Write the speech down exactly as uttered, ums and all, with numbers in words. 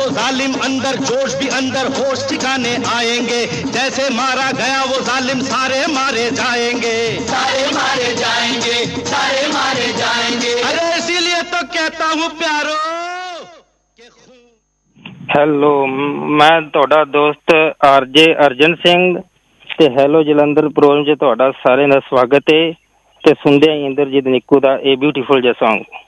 वो जालिम अंदर, जोश भी अंदर, होश ठिकाने आएंगे। जैसे मारा गया वो जालिम सारे मारे जाएंगे, सारे मारे जाएंगे, सारे मारे जाएंगे। अरे इसीलिए तो कहता हूँ प्यारो। ਹੈਲੋ, ਮੈਂ ਤੁਹਾਡਾ ਦੋਸਤ ਆਰਜੇ ਅਰਜਨ ਸਿੰਘ ਤੇ ਹੈਲੋ ਜਲੰਧਰ ਪ੍ਰੋਗਰਾਮ 'ਚ ਤੁਹਾਡਾ ਸਾਰਿਆਂ ਦਾ ਸਵਾਗਤ ਹੈ ਤੇ ਸੁਣਦੇ ਹਾਂ ਇੰਦਰਜੀਤ ਨਿੱਕੂ ਦਾ ਇਹ ਬਿਊਟੀਫੁਲ ਜਿਹਾ ਸੌਂਗ।